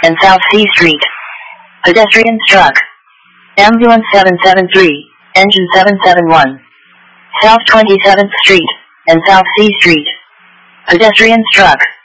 and South C Street. Pedestrian struck. Ambulance 773, engine 771. South 27th Street and South C Street. Pedestrian struck.